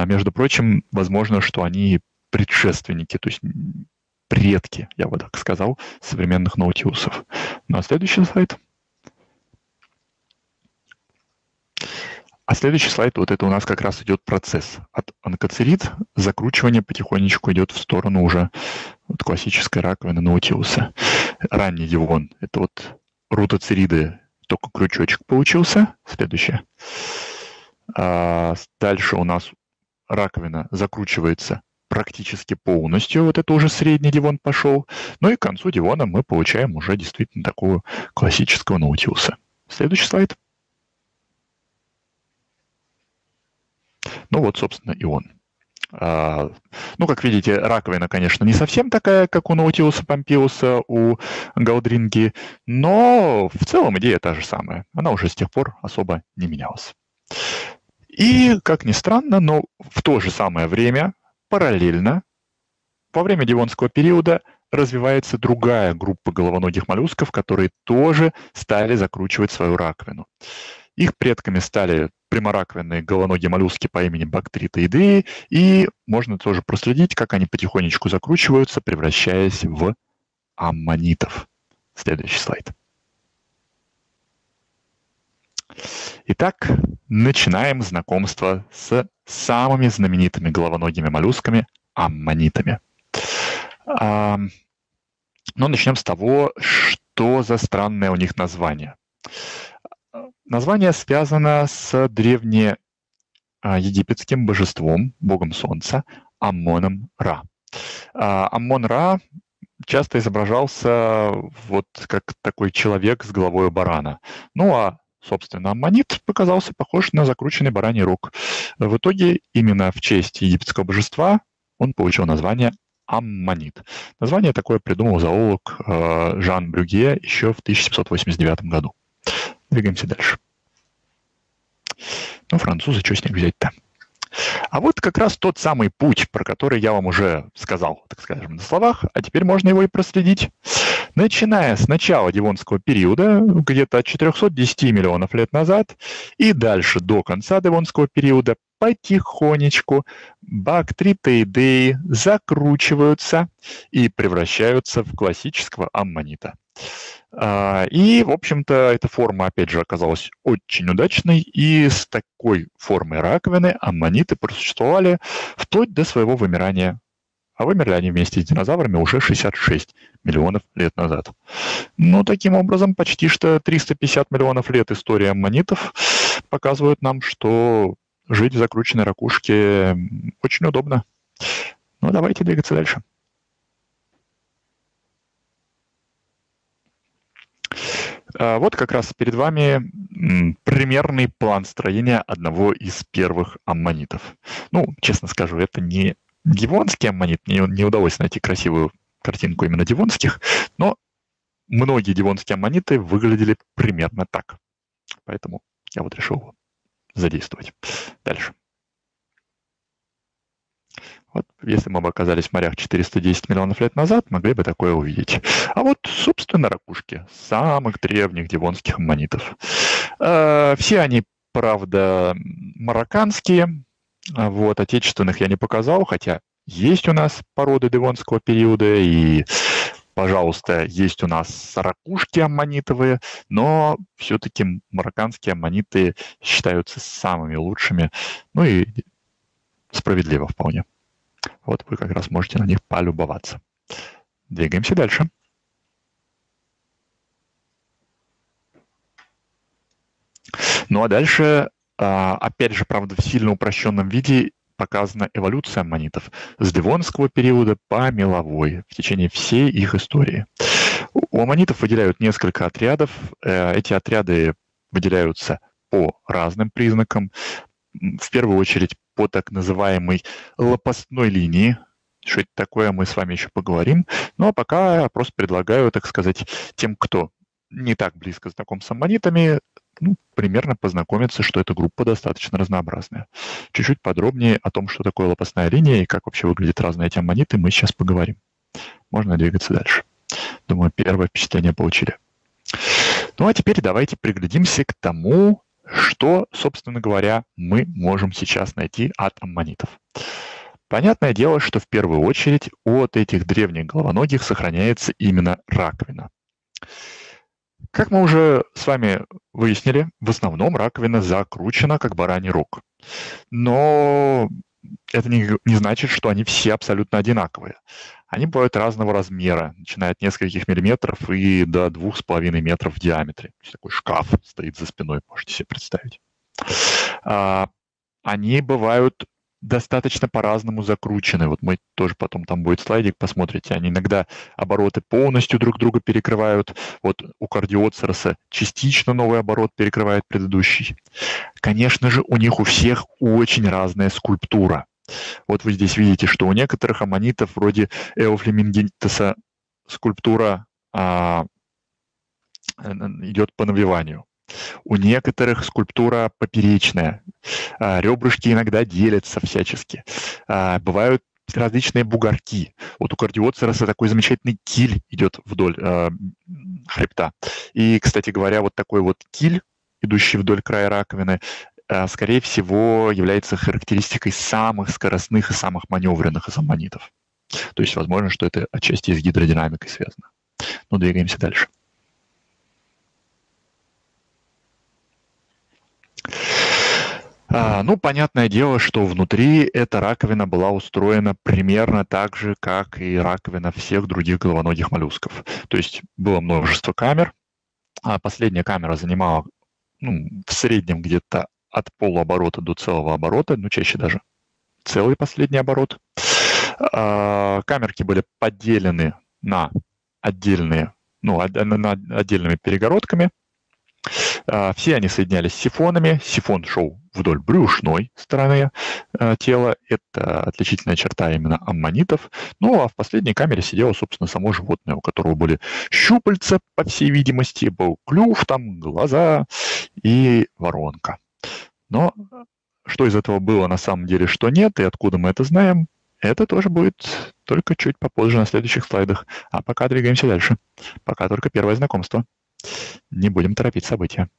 Между прочим, возможно, что они предшественники, то есть предки, я бы так сказал, современных наутилусов. Ну а следующий слайд. А следующий слайд, вот это у нас как раз идет процесс. От онкоцерид закручивание потихонечку идет в сторону уже вот классической раковины наутилуса. Ранний девон – это вот рутоцериды, только крючочек получился. Следующее. Дальше у нас раковина закручивается практически полностью. Вот это уже средний девон пошел. Ну и к концу девона мы получаем уже действительно такую классического наутилуса. Следующий слайд. Ну вот, собственно, и он. Ну, как видите, раковина, конечно, не совсем такая, как у наутилуса помпилуса, у галдринги, но в целом идея та же самая. Она уже с тех пор особо не менялась. И, как ни странно, но в то же самое время, параллельно, во время девонского периода развивается другая группа головоногих моллюсков, которые тоже стали закручивать свою раковину. Их предками стали прямораковинные головоногие моллюски по имени бактритоидеи, и можно тоже проследить, как они потихонечку закручиваются, превращаясь в аммонитов. Следующий слайд. Итак, начинаем знакомство с самыми знаменитыми головоногими моллюсками – аммонитами. Но начнем с того, что за странное у них название. Название связано с древнеегипетским божеством, богом солнца, Аммоном-Ра. Аммон-Ра часто изображался вот как такой человек с головой барана. Ну а, собственно, аммонит показался похож на закрученный бараний рог. В итоге именно в честь египетского божества он получил название аммонит. Название такое придумал зоолог Жан Брюгье еще в 1789 году. Двигаемся дальше. Ну, французы, что с них взять-то? А вот как раз тот самый путь, про который я вам уже сказал, так скажем, на словах, а теперь можно его и проследить. Начиная с начала девонского периода, где-то от 410 миллионов лет назад, и дальше до конца девонского периода, потихонечку бактритоидеи закручиваются и превращаются в классического аммонита. И, в общем-то, эта форма, опять же, оказалась очень удачной, и с такой формой раковины аммониты просуществовали вплоть до своего вымирания. А вымерли они вместе с динозаврами уже 66 миллионов лет назад. Ну, таким образом, почти что 350 миллионов лет истории аммонитов показывают нам, что жить в закрученной ракушке очень удобно. Ну, давайте двигаться дальше. Вот как раз перед вами примерный план строения одного из первых аммонитов. Ну, честно скажу, это не девонский аммонит, мне не удалось найти красивую картинку именно девонских, но многие девонские аммониты выглядели примерно так. Поэтому я вот решил его задействовать. Дальше. Вот, если мы бы оказались в морях 410 миллионов лет назад, могли бы такое увидеть. А вот, собственно, ракушки самых древних девонских аммонитов. Все они, правда, марокканские. Вот, отечественных я не показал, хотя есть у нас породы девонского периода, и, пожалуйста, есть у нас ракушки аммонитовые, но все-таки марокканские аммониты считаются самыми лучшими, ну и справедливо вполне. Вот вы как раз можете на них полюбоваться. Двигаемся дальше. Ну а дальше, опять же, правда, в сильно упрощенном виде показана эволюция аммонитов с девонского периода по меловой в течение всей их истории. У аммонитов выделяют несколько отрядов. Эти отряды выделяются по разным признакам. В первую очередь по так называемой лопастной линии. Что это такое, мы с вами еще поговорим. Ну а пока я просто предлагаю, так сказать, тем, кто не так близко знаком с аммонитами, примерно познакомиться, что эта группа достаточно разнообразная. Чуть-чуть подробнее о том, что такое лопастная линия и как вообще выглядят разные эти аммониты, мы сейчас поговорим. Можно двигаться дальше. Думаю, первое впечатление получили. Ну а теперь давайте приглядимся к тому, Что, собственно говоря, мы можем сейчас найти от аммонитов? Понятное дело, что в первую очередь от этих древних головоногих сохраняется именно раковина. Как мы уже с вами выяснили, в основном раковина закручена, как бараний рог. Но это не значит, что они все абсолютно одинаковые. Они бывают разного размера, начиная от нескольких миллиметров и до 2,5 метров в диаметре. Такой шкаф стоит за спиной, можете себе представить. Они бывают достаточно по-разному закручены. Вот мы тоже потом, там будет слайдик, посмотрите. Они иногда обороты полностью друг друга перекрывают. Вот у кардиоцероса частично новый оборот перекрывает предыдущий. Конечно же, у них у всех очень разная скульптура. Вот вы здесь видите, что у некоторых аммонитов, вроде Эофлемингитеса, скульптура идет по навиванию. У некоторых скульптура поперечная. Ребрышки иногда делятся всячески. Бывают различные бугорки. Вот у кардиоцероса такой замечательный киль идет вдоль хребта. И, кстати говоря, вот такой вот киль, идущий вдоль края раковины, скорее всего, является характеристикой самых скоростных и самых маневренных из аммонитов. То есть, возможно, что это отчасти с гидродинамикой связано. Но двигаемся дальше. Понятное дело, что внутри эта раковина была устроена примерно так же, как и раковина всех других головоногих моллюсков. То есть было множество камер. Последняя камера занимала в среднем где-то от полуоборота до целого оборота, чаще даже целый последний оборот. Камерки были поделены на отдельные, отдельными перегородками. Все они соединялись с сифонами. Сифон шел вдоль брюшной стороны тела. Это отличительная черта именно аммонитов. А в последней камере сидело, собственно, само животное, у которого были щупальца, по всей видимости, был клюв, там глаза и воронка. Но что из этого было на самом деле, что нет, и откуда мы это знаем, это тоже будет только чуть попозже на следующих слайдах. А пока двигаемся дальше. Пока только первое знакомство. Не будем торопить события.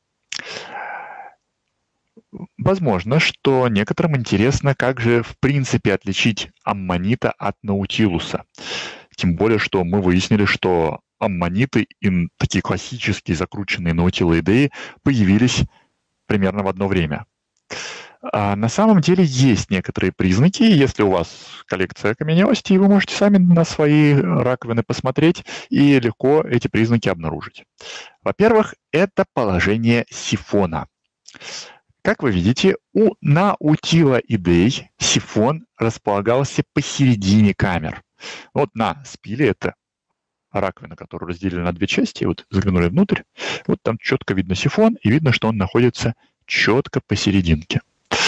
Возможно, что некоторым интересно, как же в принципе отличить аммонита от наутилуса. Тем более, что мы выяснили, что аммониты и такие классические закрученные наутилоидеи появились примерно в одно время. На самом деле есть некоторые признаки. Если у вас коллекция окаменелостей, вы можете сами на свои раковины посмотреть и легко эти признаки обнаружить. Во-первых, это положение сифона. Как вы видите, у наутилоидей сифон располагался посередине камер. Вот на спиле это раковина, которую разделили на две части, вот заглянули внутрь, вот там четко видно сифон, и видно, что он находится четко посерединке.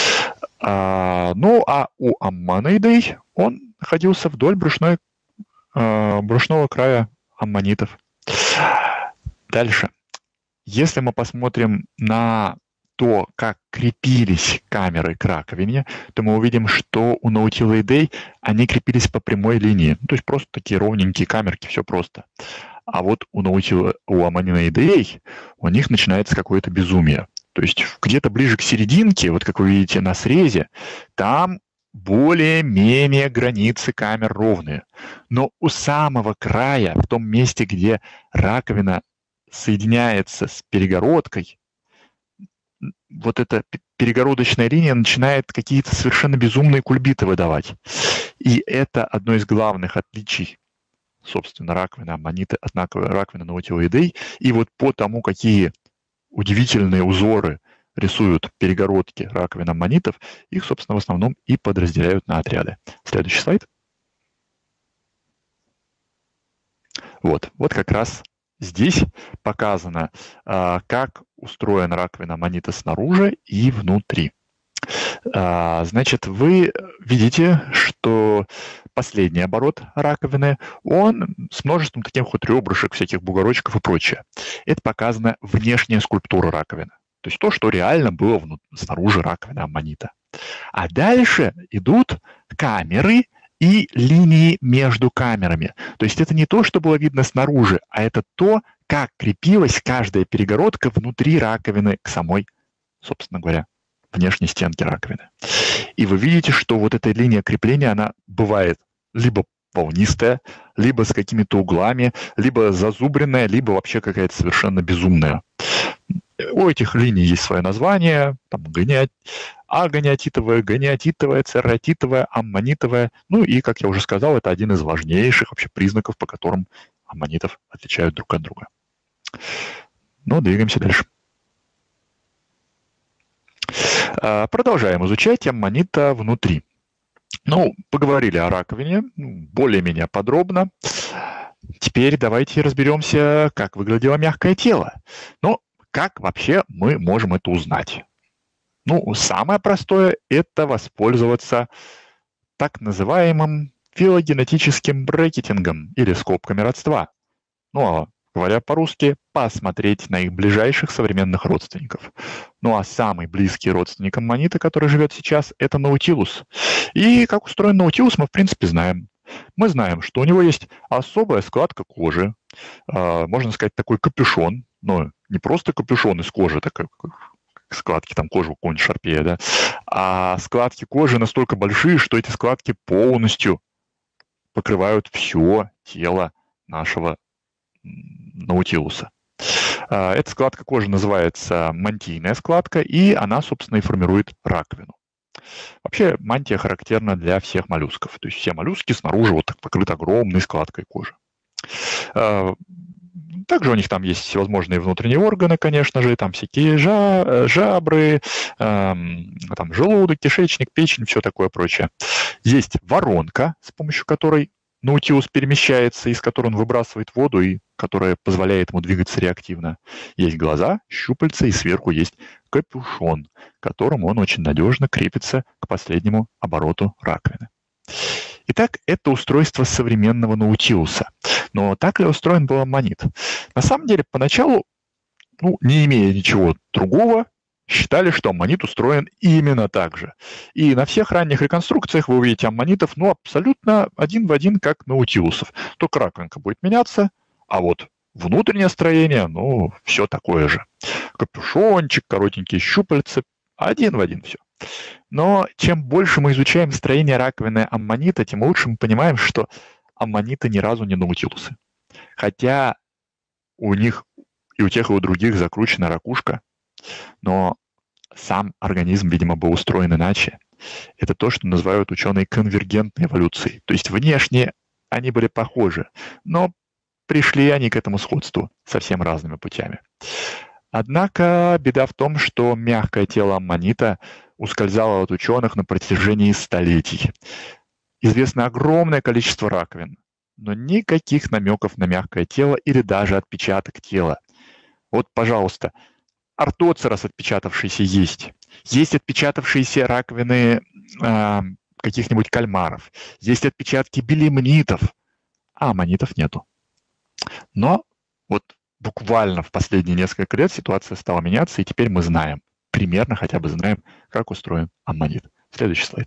У аммоноидей он находился вдоль брюшного края аммонитов. Дальше. Если мы посмотрим на то, как крепились камеры к раковине, то мы увидим, что у наутилоидей они крепились по прямой линии. То есть просто такие ровненькие камерки, все просто. А вот у аммоноидей у них начинается какое-то безумие. То есть где-то ближе к серединке, вот как вы видите на срезе, там более-менее границы камер ровные. Но у самого края, в том месте, где раковина соединяется с перегородкой, вот эта перегородочная линия начинает какие-то совершенно безумные кульбиты выдавать. И это одно из главных отличий, собственно, раковины аммониты от раковины наутилоидей. И вот по тому, какие удивительные узоры рисуют перегородки раковин аммонитов, их, собственно, в основном и подразделяют на отряды. Следующий слайд. Вот как раз здесь показано, как устроена раковина аммонита снаружи и внутри. Значит, вы видите, что последний оборот раковины, он с множеством таких вот ребрышек, всяких бугорочков и прочее. Это показана внешняя скульптура раковины. То есть то, что реально было снаружи раковины аммонита. А дальше идут камеры и линии между камерами. То есть это не то, что было видно снаружи, а это то, как крепилась каждая перегородка внутри раковины к самой собственно говоря, внешней стенки раковины. И вы видите, что вот эта линия крепления, она бывает либо волнистая, либо с какими-то углами, либо зазубренная, либо вообще какая-то совершенно безумная. У этих линий есть свое название, там агониатитовая, гониатитовая, церратитовая, аммонитовая. Ну и, как я уже сказал, это один из важнейших вообще признаков, по которым аммонитов отличают друг от друга. Но двигаемся дальше. Продолжаем изучать аммонита внутри. Ну, поговорили о раковине более-менее подробно. Теперь давайте разберемся, как выглядело мягкое тело. Ну, как вообще мы можем это узнать? Ну, самое простое – это воспользоваться так называемым филогенетическим брекетингом или скобками родства. Ну, а говоря по-русски, посмотреть на их ближайших современных родственников. Ну, а самый близкий родственник аммонита, который живет сейчас, это наутилус. И как устроен наутилус, мы, в принципе, знаем. Мы знаем, что у него есть особая складка кожи, можно сказать, такой капюшон, но не просто капюшон из кожи, так как складки там кожи у какого-нибудь шарпея, да, а складки кожи настолько большие, что эти складки полностью покрывают все тело нашего наутилуса. Эта складка кожи называется мантийная складка, и она, собственно, и формирует раковину. Вообще мантия характерна для всех моллюсков. То есть все моллюски снаружи вот так покрыты огромной складкой кожи. Также у них там есть всевозможные внутренние органы, конечно же, там всякие жабры, там желудок, кишечник, печень, все такое прочее. Есть воронка, с помощью которой наутилус перемещается, из которой он выбрасывает воду и которая позволяет ему двигаться реактивно. Есть глаза, щупальца, и сверху есть капюшон, которым он очень надежно крепится к последнему обороту раковины. Итак, это устройство современного наутилуса. Но так ли устроен был аммонит? На самом деле, поначалу, не имея ничего другого, считали, что аммонит устроен именно так же. И на всех ранних реконструкциях вы увидите аммонитов, абсолютно один в один, как наутилусов. Только раковинка будет меняться, а вот внутреннее строение, все такое же. Капюшончик, коротенькие щупальца, один в один все. Но чем больше мы изучаем строение раковины аммонита, тем лучше мы понимаем, что аммониты ни разу не наутилусы. Хотя у них и у тех, и у других закручена ракушка, но сам организм, видимо, был устроен иначе. Это то, что называют ученые конвергентной эволюцией. То есть внешне они были похожи, но пришли они к этому сходству совсем разными путями. Однако беда в том, что мягкое тело аммонита ускользало от ученых на протяжении столетий. Известно огромное количество раковин, но никаких намеков на мягкое тело или даже отпечаток тела. Вот, пожалуйста, ортоцерос отпечатавшийся есть. Есть отпечатавшиеся раковины каких-нибудь кальмаров. Есть отпечатки белемнитов, а аммонитов нету. Но вот буквально в последние несколько лет ситуация стала меняться, и теперь мы знаем, примерно хотя бы знаем, как устроен аммонит. Следующий слайд.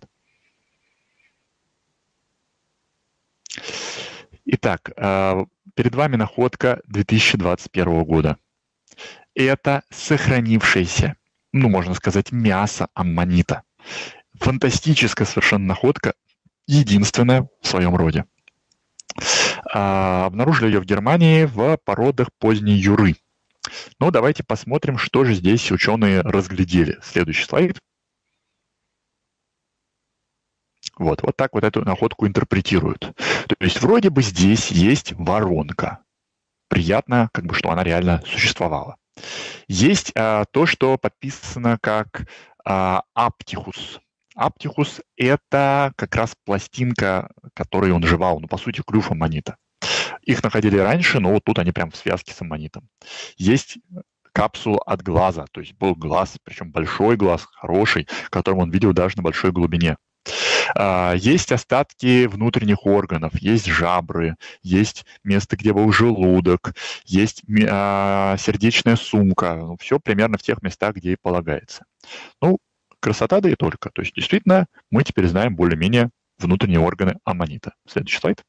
Итак, перед вами находка 2021 года. Это сохранившееся, можно сказать, мясо аммонита. Фантастическая совершенно находка, единственная в своем роде. Обнаружили ее в Германии в породах поздней юры. Давайте посмотрим, что же здесь ученые разглядели. Следующий слайд. Вот так вот эту находку интерпретируют. То есть вроде бы здесь есть воронка. Приятно, что она реально существовала. Есть то, что подписано как аптихус. Аптихус – это как раз пластинка, которой он жевал, по сути, клюв аммонита. Их находили раньше, но вот тут они прям в связке с аммонитом. Есть капсула от глаза, то есть был глаз, причем большой глаз, хороший, которым он видел даже на большой глубине. Есть остатки внутренних органов, есть жабры, есть место, где был желудок, есть сердечная сумка. Все примерно в тех местах, где и полагается. Красота да и только. То есть действительно мы теперь знаем более-менее внутренние органы аммонита. Следующий слайд.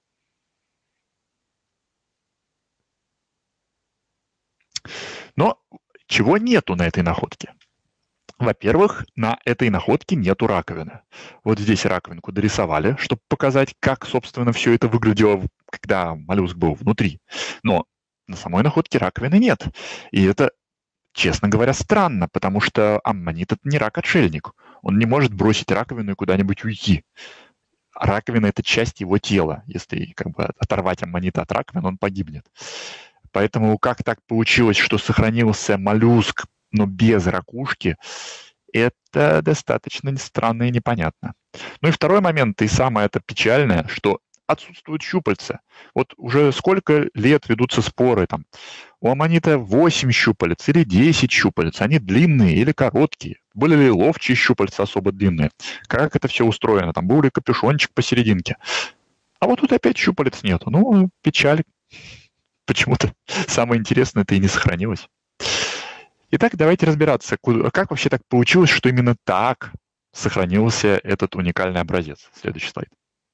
Но чего нету на этой находке? Во-первых, на этой находке нету раковины. Вот здесь раковинку дорисовали, чтобы показать, как, собственно, все это выглядело, когда моллюск был внутри. Но на самой находке раковины нет. И это, честно говоря, странно, потому что аммонит — это не рак-отшельник. Он не может бросить раковину и куда-нибудь уйти. Раковина — это часть его тела. Если как бы оторвать аммонита от раковины, он погибнет. Поэтому как так получилось, что сохранился моллюск, но без ракушки, это достаточно странно и непонятно. Ну и второй момент, и самое это печальное, что отсутствуют щупальца. Вот уже сколько лет ведутся споры, там, у аммонита 8 щупалец или 10 щупалец, они длинные или короткие, были ли ловчие щупальца особо длинные, как это все устроено, там был ли капюшончик посерединке. А вот тут опять щупалец нету, ну, печаль. Почему-то самое интересное это и не сохранилось. Итак, давайте разбираться, как вообще так получилось, что именно так сохранился этот уникальный образец. Следующий слайд.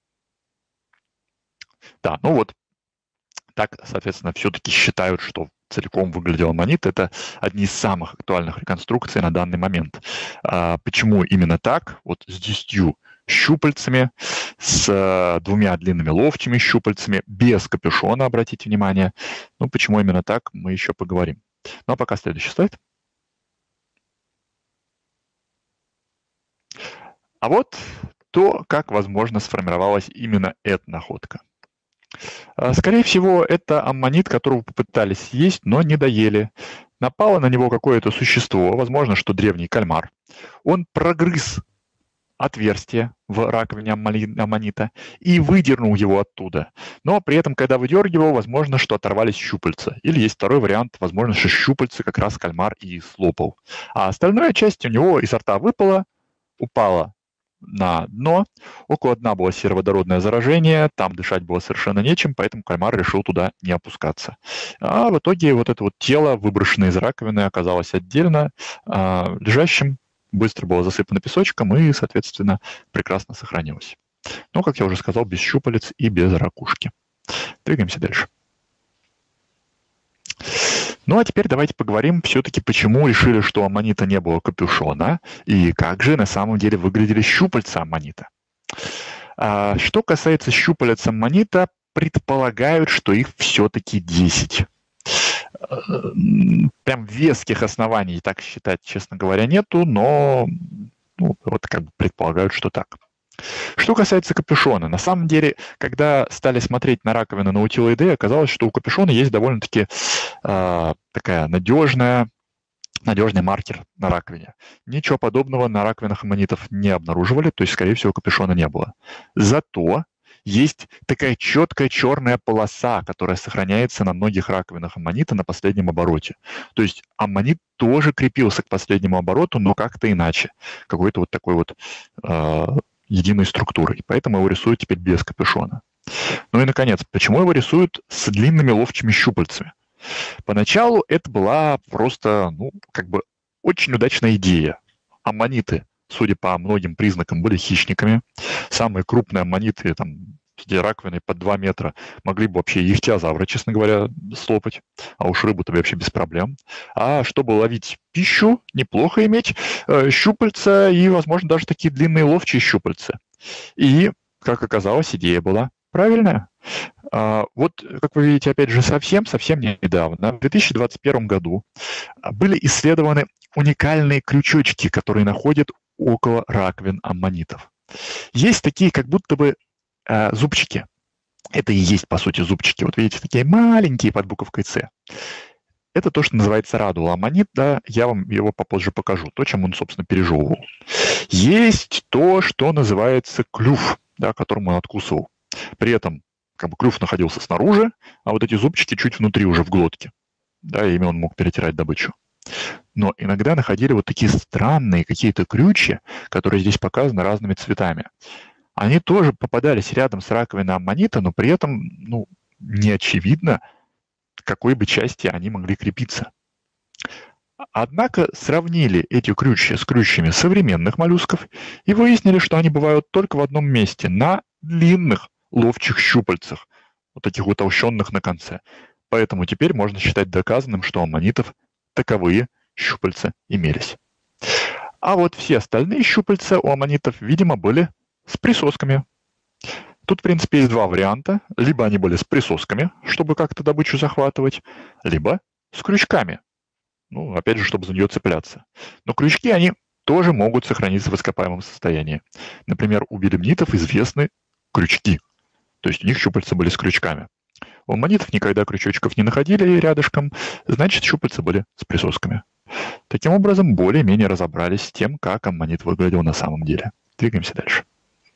Да, ну вот, так, соответственно, все-таки считают, что целиком выглядел аммонит. Это одни из самых актуальных реконструкций на данный момент. Почему именно так? Вот с 10 щупальцами, с 2 длинными ловчими щупальцами, без капюшона, обратите внимание. Ну, почему именно так, мы еще поговорим. Ну, а пока следующий слайд. А вот то, как, возможно, сформировалась именно эта находка. Скорее всего, это аммонит, которого попытались съесть, но не доели. Напало на него какое-то существо, возможно, что древний кальмар. Он прогрыз отверстие в раковине аммонита и выдернул его оттуда. Но при этом, когда выдергивал, возможно, что оторвались щупальца. Или есть второй вариант, возможно, что щупальца как раз кальмар и слопал. А остальная часть у него изо рта выпала, упала на дно. Около дна было сероводородное заражение, там дышать было совершенно нечем, поэтому кальмар решил туда не опускаться. А в итоге вот это вот тело, выброшенное из раковины, оказалось отдельно лежащим, быстро было засыпано песочком и, соответственно, прекрасно сохранилось. Но, как я уже сказал, без щупалец и без ракушки. Двигаемся дальше. Ну а теперь давайте поговорим все-таки, почему решили, что у аммонита не было капюшона, и как же на самом деле выглядели щупальца аммонита. Что касается щупалец аммонита, предполагают, что их все-таки 10. Прям веских оснований так считать, честно говоря, нету, но вот как бы предполагают, что так. Что касается капюшона, на самом деле, когда стали смотреть на раковины наутилоидей, оказалось, что у капюшона есть довольно-таки такая надежный маркер на раковине. Ничего подобного на раковинах аммонитов не обнаруживали, то есть, скорее всего, капюшона не было. Зато есть такая четкая черная полоса, которая сохраняется на многих раковинах аммонита на последнем обороте. То есть аммонит тоже крепился к последнему обороту, но как-то иначе. Какой-то вот такой вот единой структурой. Поэтому его рисуют теперь без капюшона. Ну и, наконец, почему его рисуют с длинными ловчими щупальцами? Поначалу это была просто, очень удачная идея. Аммониты, судя по многим признакам, были хищниками. Самые крупные аммониты, где раковины под 2 метра, могли бы вообще ихтиозавра, честно говоря, слопать. А уж рыбу-то вообще без проблем. А чтобы ловить пищу, неплохо иметь щупальца и, возможно, даже такие длинные ловчие щупальца. И, как оказалось, идея была правильная. Вот, как вы видите, опять же, совсем недавно, в 2021 году, были исследованы уникальные крючочки, которые находят около раковин аммонитов. Есть такие, как будто бы зубчики. Это и есть, по сути, зубчики. Вот видите, такие маленькие под буковкой «С». Это то, что называется радула аммонит, да, я вам его попозже покажу, то, чем он, собственно, пережевывал. Есть то, что называется клюв, да, которым он откусывал. При этом клюв находился снаружи, а вот эти зубчики чуть внутри уже в глотке. Да, ими он мог перетирать добычу. Но иногда находили вот такие странные какие-то крючья, которые здесь показаны разными цветами. Они тоже попадались рядом с раковиной аммонита, но при этом, не очевидно, к какой бы части они могли крепиться. Однако сравнили эти крючья с крючьями современных моллюсков и выяснили, что они бывают только в одном месте, на длинных ловчих щупальцах, вот таких утолщенных на конце. Поэтому теперь можно считать доказанным, что у аммонитов таковые щупальца имелись. А вот все остальные щупальца у аммонитов, видимо, были с присосками. Тут, в принципе, есть два варианта. Либо они были с присосками, чтобы как-то добычу захватывать, либо с крючками. Ну, опять же, чтобы за нее цепляться. Но крючки, они тоже могут сохраниться в ископаемом состоянии. Например, у белемнитов известны крючки. То есть у них щупальца были с крючками. У аммонитов никогда крючочков не находили рядышком, значит, щупальца были с присосками. Таким образом, более-менее разобрались с тем, как аммонит выглядел на самом деле. Двигаемся дальше.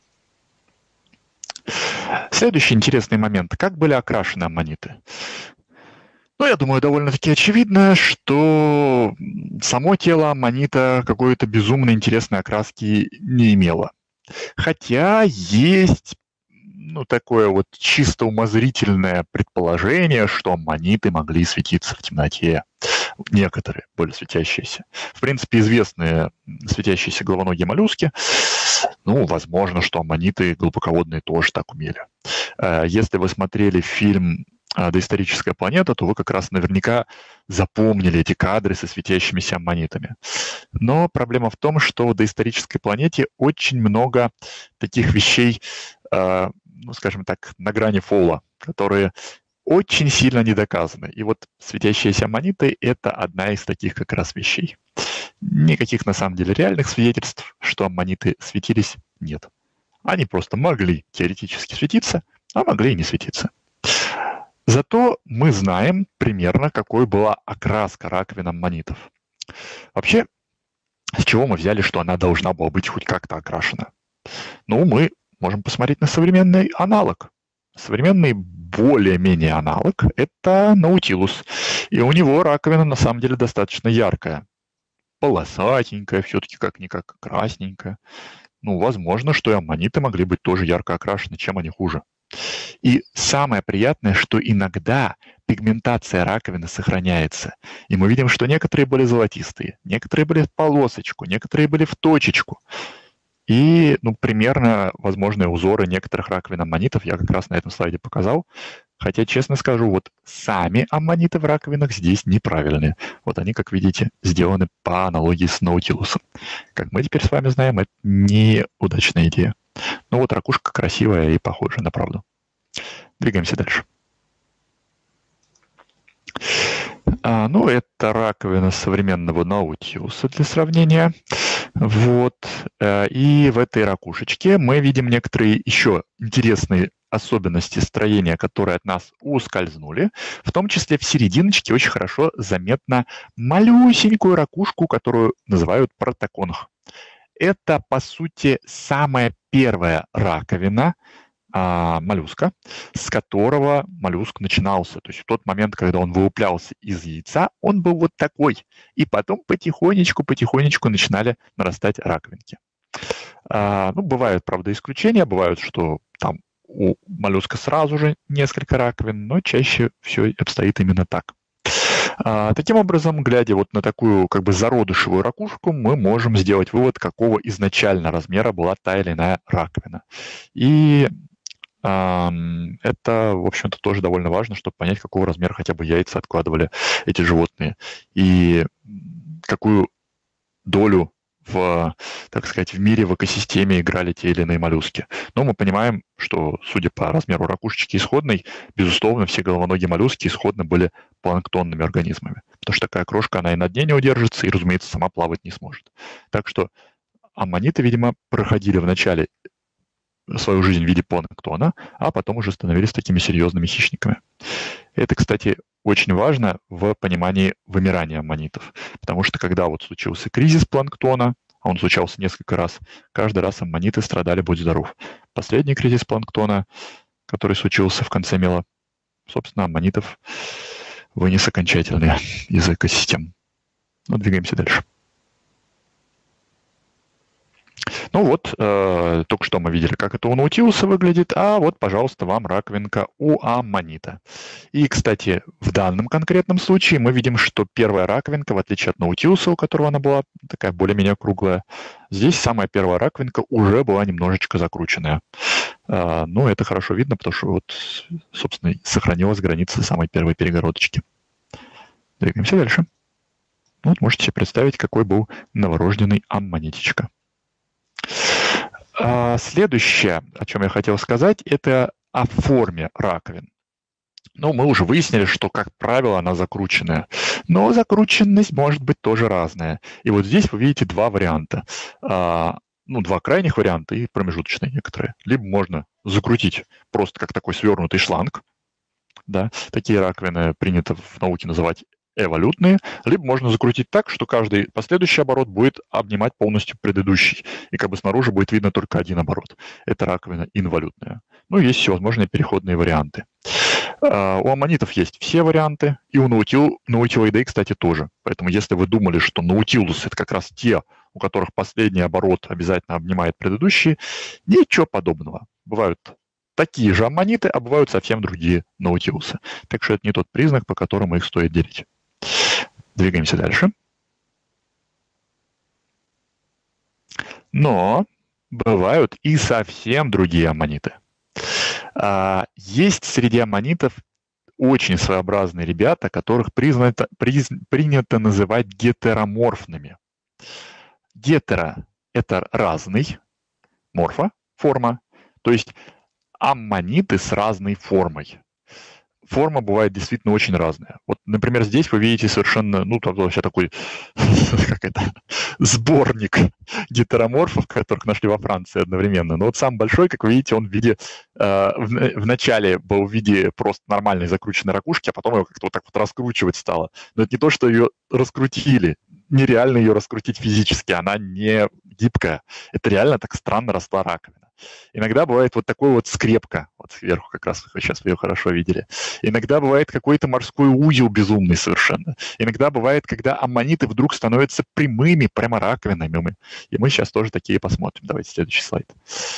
Следующий интересный момент. Как были окрашены аммониты? Ну, я думаю, довольно-таки очевидно, что само тело аммонита какой-то безумно интересной окраски не имело. Хотя есть такое вот чисто умозрительное предположение, что аммониты могли светиться в темноте. Некоторые более светящиеся. В принципе, известные светящиеся головоногие моллюски. Ну, возможно, что аммониты глубоководные тоже так умели. Если вы смотрели фильм «Доисторическая планета», то вы как раз наверняка запомнили эти кадры со светящимися аммонитами. Но проблема в том, что в доисторической планете очень много таких вещей, скажем так, на грани фола, которые очень сильно не доказаны. И вот светящиеся аммониты — это одна из таких как раз вещей. Никаких на самом деле реальных свидетельств, что аммониты светились, нет. Они просто могли теоретически светиться, а могли и не светиться. Зато мы знаем примерно, какой была окраска раковин аммонитов. Вообще, с чего мы взяли, что она должна была быть хоть как-то окрашена? Ну, мы можем посмотреть на современный аналог. Современный более-менее аналог — это наутилус. И у него раковина на самом деле достаточно яркая. Полосатенькая, все-таки как-никак красненькая. Ну, возможно, что и аммониты могли быть тоже ярко окрашены, чем они хуже. И самое приятное, что иногда пигментация раковины сохраняется. И мы видим, что некоторые были золотистые, некоторые были в полосочку, некоторые были в точечку. И примерно возможные узоры некоторых раковин аммонитов я как раз на этом слайде показал. Хотя, честно скажу, вот сами аммониты в раковинах здесь неправильные. Вот они, как видите, сделаны по аналогии с наутилусом. Как мы теперь с вами знаем, это неудачная идея. Но вот ракушка красивая и похожа на правду. Двигаемся дальше. Это раковина современного наутилуса для сравнения. Вот. И в этой ракушечке мы видим некоторые еще интересные особенности строения, которые от нас ускользнули. В том числе в серединочке очень хорошо заметна малюсенькую ракушку, которую называют протоконх. Это, по сути, самая первая раковина моллюска, с которого моллюск начинался. То есть в тот момент, когда он вылуплялся из яйца, он был вот такой. И потом потихонечку начинали нарастать раковинки. Бывают, правда, исключения. Бывают, что там у моллюска сразу же несколько раковин, но чаще все обстоит именно так. Таким образом, глядя вот на такую как бы зародышевую ракушку, мы можем сделать вывод, какого изначально размера была та или иная раковина. И это, в общем-то, тоже довольно важно, чтобы понять, какого размера хотя бы яйца откладывали эти животные и какую долю так сказать, в мире, в экосистеме играли те или иные моллюски. Но мы понимаем, что, судя по размеру ракушечки исходной, безусловно, все головоногие моллюски исходно были планктонными организмами. Потому что такая крошка, она и на дне не удержится, и, разумеется, сама плавать не сможет. Так что аммониты, видимо, проходили вначале свою жизнь в виде планктона, а потом уже становились такими серьезными хищниками. Это, кстати, очень важно в понимании вымирания аммонитов, потому что когда вот случился кризис планктона, а он случался несколько раз, каждый раз аммониты страдали, будь здоров. Последний кризис планктона, который случился в конце мела, собственно, аммонитов вынес окончательно из экосистем. Двигаемся дальше. Только что мы видели, как это у наутилуса выглядит, а вот, пожалуйста, вам раковинка у аммонита. И, кстати, в данном конкретном случае мы видим, что первая раковинка, в отличие от наутилуса, у которого она была такая более-менее круглая, здесь самая первая раковинка уже была немножечко закрученная. Это хорошо видно, потому что вот, собственно, сохранилась граница самой первой перегородочки. Двигаемся дальше. Ну, вот можете себе представить, какой был новорожденный аммонитечка. Следующее, о чем я хотел сказать, это о форме раковин. Ну, мы уже выяснили, что, как правило, она закрученная. Но закрученность может быть тоже разная. И вот здесь вы видите два варианта. Два крайних варианта и промежуточные некоторые. Либо можно закрутить просто как такой свернутый шланг. Да, такие раковины принято в науке называть эволютные, либо можно закрутить так, что каждый последующий оборот будет обнимать полностью предыдущий, и как бы снаружи будет видно только один оборот. Это раковина инволютная. Ну, есть всевозможные переходные варианты. У аммонитов есть все варианты, и у наутилоидей, кстати, тоже. Поэтому если вы думали, что наутилус — это как раз те, у которых последний оборот обязательно обнимает предыдущий, ничего подобного. Бывают такие же аммониты, а бывают совсем другие наутилусы. Так что это не тот признак, по которому их стоит делить. Двигаемся дальше. Но бывают и совсем другие аммониты. Есть среди аммонитов очень своеобразные ребята, которых принято называть гетероморфными. Гетера — это разный, морфа — форма, то есть аммониты с разной формой. Форма бывает действительно очень разная. Вот, например, здесь вы видите совершенно, там вообще такой, как это, сборник гетероморфов, которых нашли во Франции одновременно. Но вот самый большой, как вы видите, он в виде, в начале был в виде просто нормальной закрученной ракушки, а потом его как-то вот так вот раскручивать стало. Но это не то, что ее раскрутили. Нереально ее раскрутить физически, она не гибкая. Это реально так странно росла раковина. Иногда бывает вот такой вот скрепка, вот сверху как раз сейчас вы ее хорошо видели. Иногда бывает какой-то морской узел безумный совершенно. Иногда бывает, когда аммониты вдруг становятся прямыми, прямо раковинами. И мы сейчас тоже такие посмотрим. Давайте следующий слайд.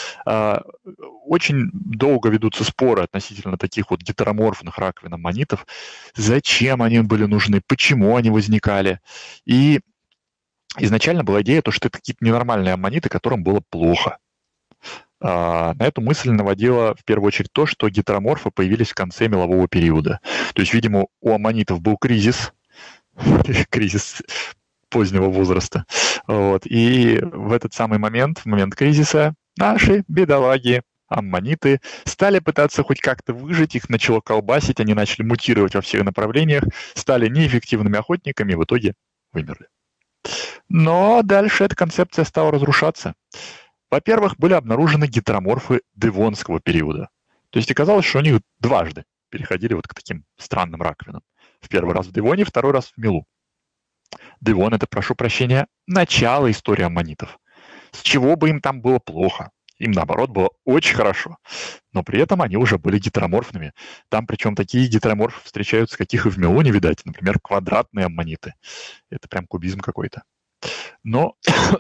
Очень долго ведутся споры относительно таких вот гетероморфных раковин аммонитов. Зачем они были нужны, почему они возникали. И изначально была идея, что это какие-то ненормальные аммониты, которым было плохо. На эту мысль наводило в первую очередь то, что гетероморфы появились в конце мелового периода. То есть, видимо, у аммонитов был кризис позднего возраста. Вот. И в этот самый момент, в момент кризиса, наши бедолаги, аммониты, стали пытаться хоть как-то выжить, их начало колбасить, они начали мутировать во всех направлениях, стали неэффективными охотниками и в итоге вымерли. Но дальше эта концепция стала разрушаться. Во-первых, были обнаружены гетероморфы девонского периода. То есть оказалось, что они дважды переходили вот к таким странным раковинам. В первый раз в Девоне, второй раз в Мелу. Девон — это, прошу прощения, начало истории аммонитов. С чего бы им там было плохо? Им, наоборот, было очень хорошо. Но при этом они уже были гетероморфными. Там, причем, такие гетероморфы встречаются, каких и в Мелу не видать. Например, квадратные аммониты. Это прям кубизм какой-то. Но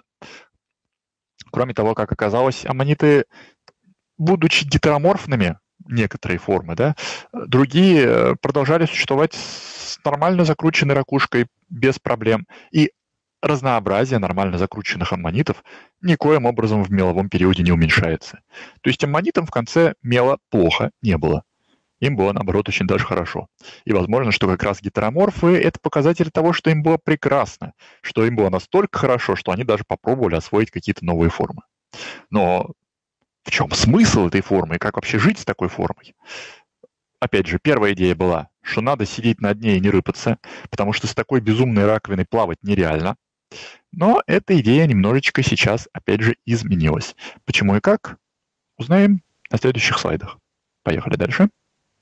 кроме того, как оказалось, аммониты, будучи гетероморфными, некоторые формы, да, другие продолжали существовать с нормально закрученной ракушкой без проблем. И разнообразие нормально закрученных аммонитов никоим образом в меловом периоде не уменьшается. То есть аммонитам в конце мела плохо не было. Им было, наоборот, очень даже хорошо. И возможно, что как раз гетероморфы — это показатель того, что им было прекрасно, что им было настолько хорошо, что они даже попробовали освоить какие-то новые формы. Но в чем смысл этой формы и как вообще жить с такой формой? Опять же, первая идея была, что надо сидеть на дне и не рыпаться, потому что с такой безумной раковиной плавать нереально. Но эта идея немножечко сейчас, опять же, изменилась. Почему и как? Узнаем на следующих слайдах. Поехали дальше.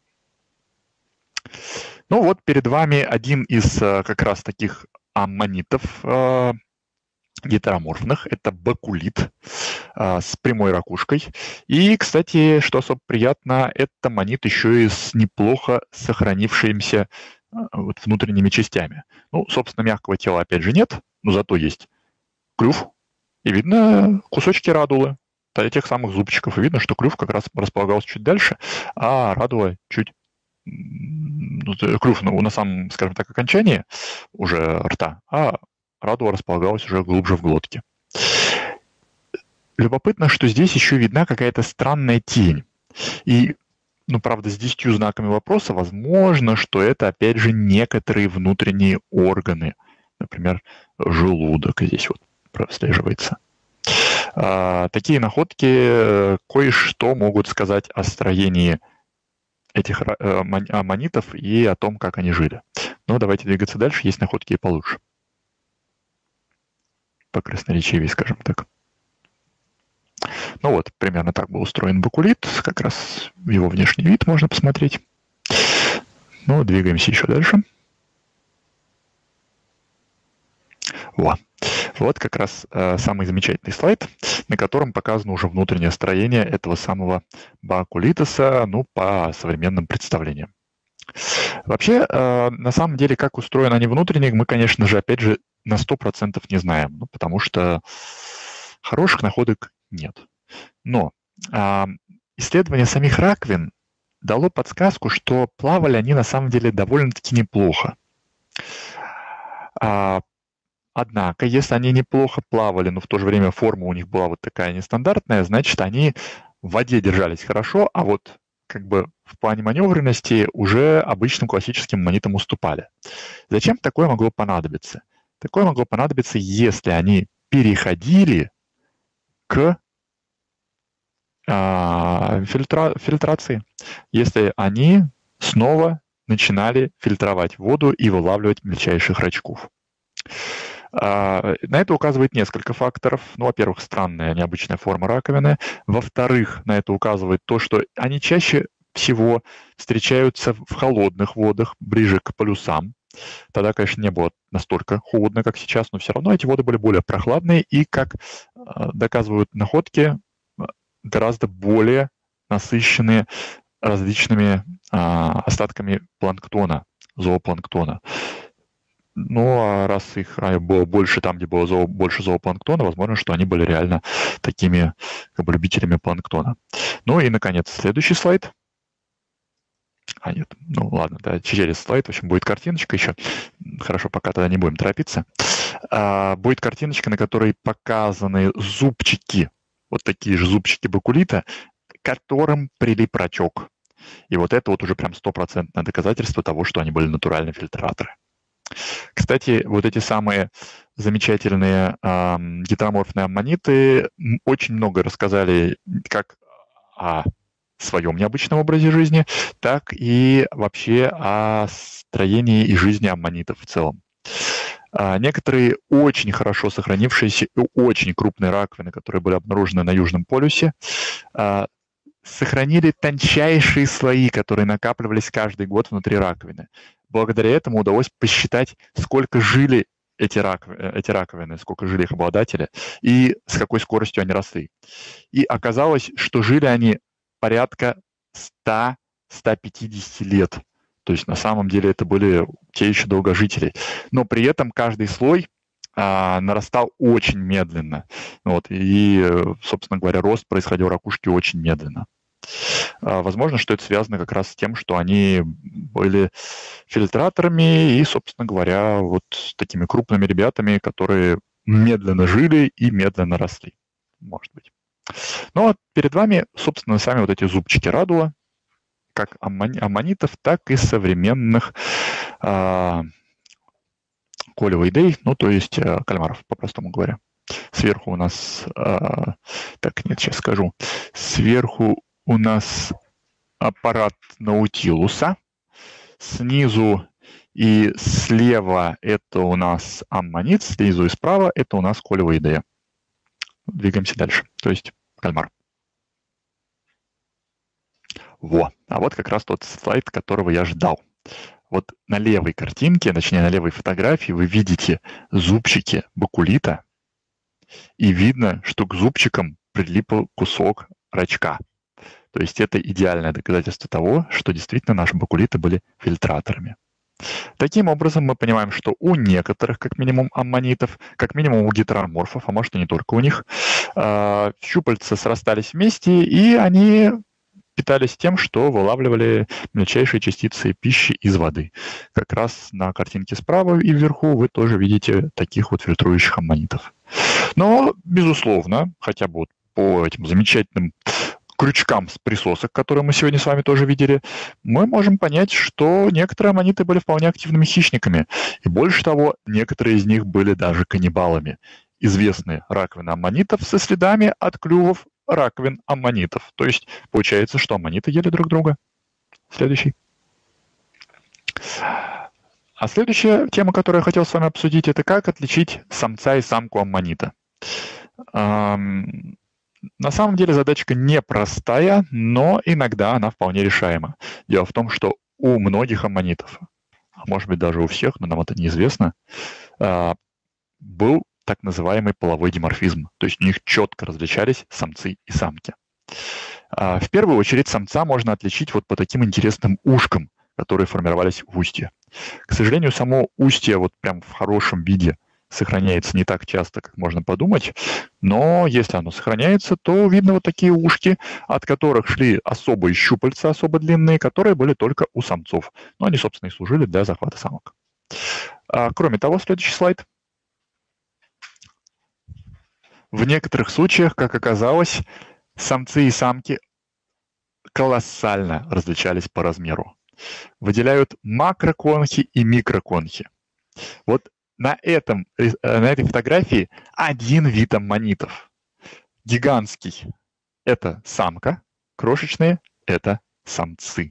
Ну вот перед вами один из как раз таких аммонитов гетероморфных. Это бакулит с прямой ракушкой. И, кстати, что особо приятно, это аммонит еще и с неплохо сохранившимися внутренними частями. Ну, собственно, мягкого тела опять же нет, но зато есть клюв. И видно кусочки радулы, тех самых зубчиков. И видно, что клюв как раз располагался чуть дальше, а радула чуть... Клюв на самом, скажем так, окончании уже рта, а радула располагалась уже глубже в глотке. Любопытно, что здесь еще видна какая-то странная тень. И, правда, с 10 знаками вопроса, возможно, что это, опять же, некоторые внутренние органы например, желудок здесь вот прослеживается. Такие находки кое-что могут сказать о строении этих аммонитов и о том, как они жили. Но давайте двигаться дальше, есть находки и получше. Покрасноречивее, скажем так. Ну вот, примерно так был устроен бакулит, как раз его внешний вид можно посмотреть. Ну, двигаемся еще дальше. Вот как раз самый замечательный слайд, на котором показано уже внутреннее строение этого самого бакулитоса, ну, по современным представлениям. Вообще, на самом деле, как устроены они внутренне, мы, конечно же, опять же, на 100% не знаем, ну, потому что хороших находок нет. Но исследование самих раковин дало подсказку, что плавали они на самом деле довольно-таки неплохо. Однако, если они неплохо плавали, но в то же время форма у них была вот такая нестандартная, значит, они в воде держались хорошо, а вот как бы в плане маневренности уже обычным классическим аммонитам уступали. Зачем такое могло понадобиться? Такое могло понадобиться, если они переходили к фильтрации, если они снова начинали фильтровать воду и вылавливать мельчайших рачков. На это указывает несколько факторов. Ну, во-первых, странная, необычная форма раковины. Во-вторых, на это указывает то, что они чаще всего встречаются в холодных водах, ближе к полюсам. Тогда, конечно, не было настолько холодно, как сейчас, но все равно эти воды были более прохладные и, как доказывают находки, гораздо более насыщенные различными остатками планктона, зоопланктона. Ну, а раз их было больше там, где было больше зоопланктона, возможно, что они были реально такими как бы любителями планктона. Ну и, наконец, следующий слайд. Нет, ну ладно, да, через слайд, в общем, будет картиночка еще. Хорошо, пока тогда не будем торопиться. Будет картиночка, на которой показаны зубчики, вот такие же зубчики бакулита, к которым прилип рачок. И вот это вот уже прям 100% доказательство того, что они были натуральные фильтраторы. Кстати, вот эти самые замечательные гетероморфные аммониты очень много рассказали как о своем необычном образе жизни, так и вообще о строении и жизни аммонитов в целом. Некоторые очень хорошо сохранившиеся и очень крупные раковины, которые были обнаружены на Южном полюсе, сохранили тончайшие слои, которые накапливались каждый год внутри раковины. Благодаря этому удалось посчитать, сколько жили эти раковины, сколько жили их обладатели и с какой скоростью они росли. И оказалось, что жили они порядка 100-150 лет. То есть на самом деле это были те еще долгожители. Но при этом каждый слой нарастал очень медленно. Вот, и, собственно говоря, рост происходил ракушки очень медленно. Возможно, что это связано как раз с тем, что они были фильтраторами и, собственно говоря, вот такими крупными ребятами, которые медленно жили и медленно росли. Может быть. Ну, а перед вами, собственно, сами вот эти зубчики радула, как аммонитов, так и современных колевоидей, ну, то есть кальмаров, по-простому говоря. Сверху у нас, сейчас скажу, сверху у нас аппарат наутилуса, снизу и слева это у нас аммонит, снизу и справа это у нас колевоидея. Двигаемся дальше, то есть кальмар. А вот как раз тот слайд, которого я ждал. Вот на левой картинке, точнее на левой фотографии вы видите зубчики бакулита, и видно, что к зубчикам прилип кусок рачка. То есть это идеальное доказательство того, что действительно наши бакулиты были фильтраторами. Таким образом, мы понимаем, что у некоторых, как минимум, аммонитов, как минимум у гетероморфов, а может и не только у них, щупальца срастались вместе, и они питались тем, что вылавливали мельчайшие частицы пищи из воды. Как раз на картинке справа и вверху вы тоже видите таких вот фильтрующих аммонитов. Но, безусловно, хотя бы вот по этим замечательным крючкам с присосок, которые мы сегодня с вами тоже видели, мы можем понять, что некоторые аммониты были вполне активными хищниками. И больше того, некоторые из них были даже каннибалами. Известные раковины аммонитов со следами от клювов раковин аммонитов. То есть получается, что аммониты ели друг друга. Следующий. А следующая тема, которую я хотел с вами обсудить, это как отличить самца и самку аммонита. На самом деле задачка непростая, но иногда она вполне решаема. Дело в том, что у многих аммонитов, а может быть даже у всех, но нам это неизвестно, был так называемый половой диморфизм. То есть у них четко различались самцы и самки. В первую очередь самца можно отличить вот по таким интересным ушкам, которые формировались в устье. К сожалению, само устье вот прям в хорошем виде сохраняется не так часто, как можно подумать, но если оно сохраняется, то видно вот такие ушки, от которых шли особые щупальца, особо длинные, которые были только у самцов. Но они, собственно, и служили для захвата самок. Кроме того, следующий слайд. В некоторых случаях, как оказалось, самцы и самки колоссально различались по размеру. Выделяют макроконхи и микроконхи. Вот на этой фотографии один вид аммонитов. Гигантский – это самка, крошечные – это самцы.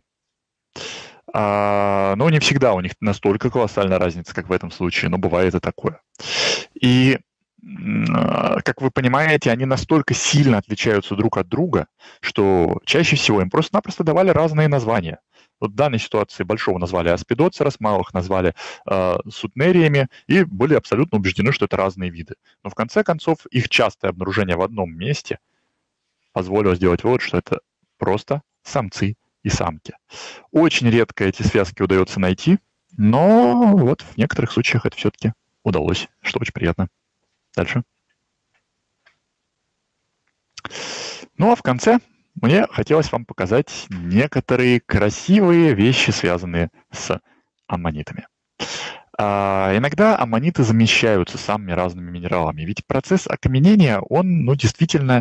Но не всегда у них настолько колоссальная разница, как в этом случае, но бывает и такое. И, как вы понимаете, они настолько сильно отличаются друг от друга, что чаще всего им просто-напросто давали разные названия. Вот в данной ситуации большого назвали аспидоцерос, малых назвали сутнериями и были абсолютно убеждены, что это разные виды. Но в конце концов их частое обнаружение в одном месте позволило сделать вывод, что это просто самцы и самки. Очень редко эти связки удается найти, но вот в некоторых случаях это все-таки удалось, что очень приятно. Дальше. Ну а в конце мне хотелось вам показать некоторые красивые вещи, связанные с аммонитами. Иногда аммониты замещаются самыми разными минералами, ведь процесс окаменения, он, действительно,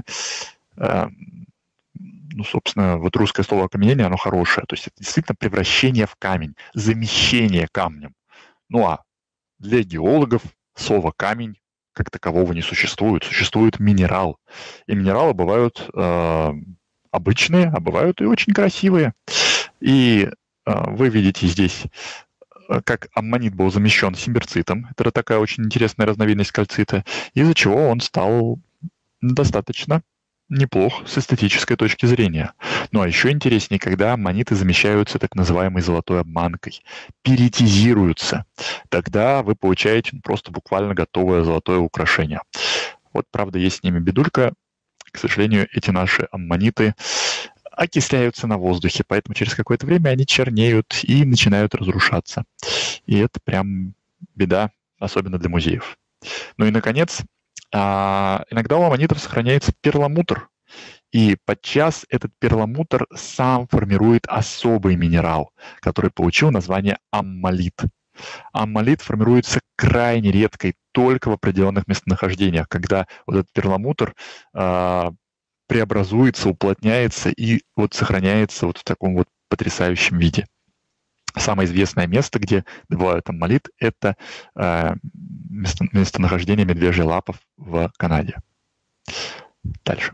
собственно, вот русское слово окаменение, оно хорошее, то есть это действительно превращение в камень, замещение камнем. Ну а для геологов слово камень как такового не существует, существует минерал. И минералы бывают обычные, а бывают и очень красивые. И вы видите здесь, как аммонит был замещен симбирцитом. Это такая очень интересная разновидность кальцита, из-за чего он стал достаточно неплох с эстетической точки зрения. Ну а еще интереснее, когда аммониты замещаются так называемой золотой обманкой, перитизируются. Тогда вы получаете просто буквально готовое золотое украшение. Вот, правда, есть с ними бедулька. К сожалению, эти наши аммониты окисляются на воздухе, поэтому через какое-то время они чернеют и начинают разрушаться. И это прям беда, особенно для музеев. Ну и, наконец, иногда у аммонитов сохраняется перламутр. И подчас этот перламутр сам формирует особый минерал, который получил название аммолит. Аммолит формируется крайне редко и только в определенных местонахождениях, когда вот этот перламутр преобразуется, уплотняется и вот сохраняется вот в таком вот потрясающем виде. Самое известное место, где добывают аммолит, это местонахождение медвежьей лапы в Канаде. Дальше.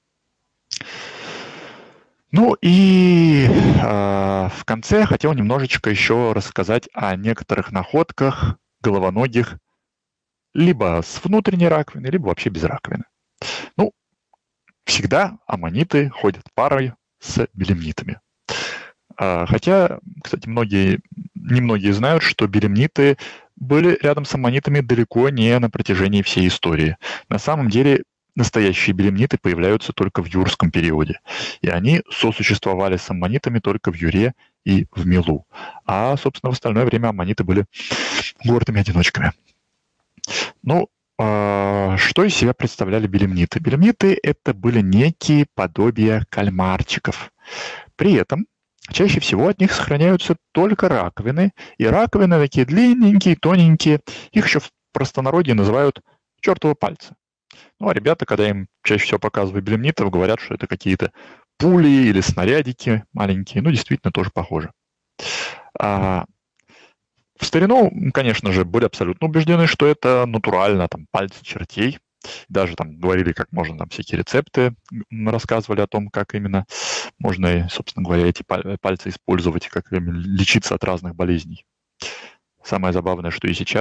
Ну и в конце я хотел немножечко еще рассказать о некоторых находках головоногих либо с внутренней раковины, либо вообще без раковины. Ну, всегда аммониты ходят парой с белемнитами. Хотя, кстати, немногие знают, что белемниты были рядом с аммонитами далеко не на протяжении всей истории. На самом деле настоящие белемниты появляются только в юрском периоде, и они сосуществовали с аммонитами только в Юре и в Милу. А, собственно, в остальное время аммониты были гордыми одиночками. Ну, что из себя представляли белемниты? Белемниты — это были некие подобия кальмарчиков. При этом чаще всего от них сохраняются только раковины, и раковины такие длинненькие, тоненькие. Их еще в простонародье называют чертово пальцы. Ну, а ребята, когда им чаще всего показывают белемнитов, говорят, что это какие-то пули или снарядики маленькие, ну, действительно, тоже похоже. В старину, конечно же, были абсолютно убеждены, что это натурально, там, пальцы чертей. Даже там говорили, как можно, там, всякие рецепты рассказывали о том, как именно можно, собственно говоря, эти пальцы использовать, как лечиться от разных болезней. Самое забавное, что и сейчас